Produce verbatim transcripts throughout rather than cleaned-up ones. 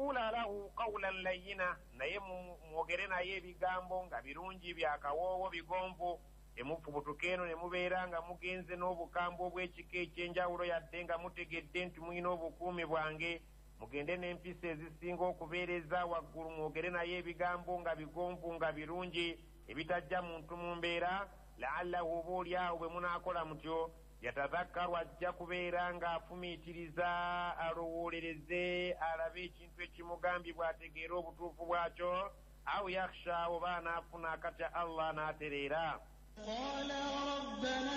waqula lahu qawlan layyina, naye mwogere naye ebigambo nga birungi bya kawoowo bigonvu, temufubutuke eno ne mubeera nga mugenze n'obukambwe obw'ekika ekyenjawulo yadde nga mutegedde nti mulina obukuumi bwange. Mugende n'empisa ezisinga okubeereza waggulu, mwogere naye ebigambo nga bigonvu nga birungi ebitajja muntu mu mbeera. La'allahu oboolyawo bwe munaakola mutyo yatazakkaru, ajja kubeera ng'afumiitiriza alowoolereze alabe ekintu ekimugambibwa ategeere obutuufu bwakyo. Aw yakhsha, oba anaafuna akatya Allah n'atereera. Qaala rabbana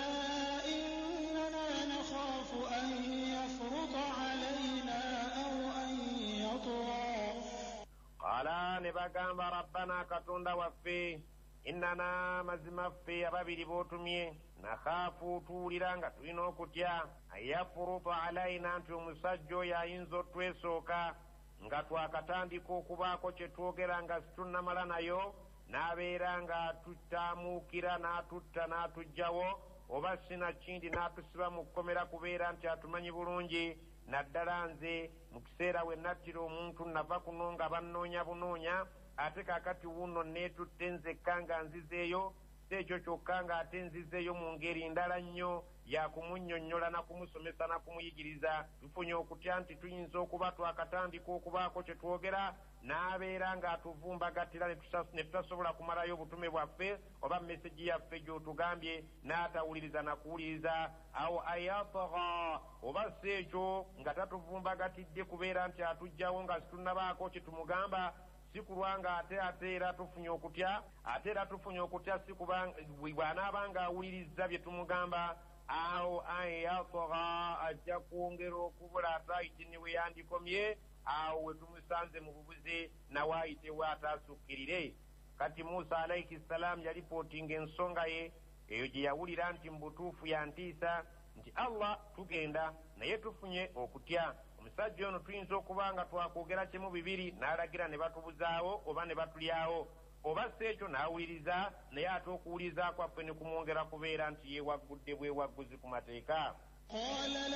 innana nakhaafu an yafruta alayna aw an yatgha. Qaala, ne bagamba rabbana, katonda waffe, innana, mazima ffe ababiri b'otumye, nakhaafu, tuwulira nga tulina okutya, ayafuruta alayna, nti omusajja oyo ayinza otwesooka nga twakatandika okubaako kye twogera nga situnnamala nayo, n'abeera nga tutaamuukira n'atutta n'atuggyawo, oba sinakindi n'atusiba mu kkomera kubeera nti atumanyi bulungi. Naddala nze mu kiseera we nattira omuntu nava kuno nga bannoonya bunoonya, ate kaakati wuuno neetutte nzekka nga nzizeeyo. Si ekyo kyokka ng'ate nzizeeyo mu ngeri ndala nnyo ya kumunnyonnyola na kumusomesa na kumuyigiriza. Tufunye okutya nti tuyinza okuba twakatandika okubaako kye twogera, n'abeera ng'atuvumbagatira ne tutasobola kumalayo obutume bwaffe oba mesegi yaffe gy'otugambye, n'atawuliriza na kuwuliriza. Awo ayatgha, oba si ekyo nga tatuvumbagatidde kubeera nti atuggyawo nga situnnabaako kye tumugamba, si kulwa nga ate ate era tufunye okutya, ate era tufunye okutya si kuba bw'anaaba ng'awulirizza bye tumugamba. Awo ayatgha, ajja kwongera okubula ate ayite ne we yandikomye, awo we tumusanze mu bubuze nawe ayitewo ataasukkirire. Kati Musa alayhi salaamu yalipootinga ensonga ye eyo gye yawulira nti mu butuufu yantiisa, nti Allah tugenda naye tufunye okutya. Omusajja ono tuyinza okuba nga twakwogera kimu bibiri, n'alagira ne batubuzaawo oba ne batulyawo, oba si ekyo n'awuliriza, naye ate okuwuliriza kwaffe ne kumwongera kubeera nti yeewaggudde bwewagguzi ku mateeka.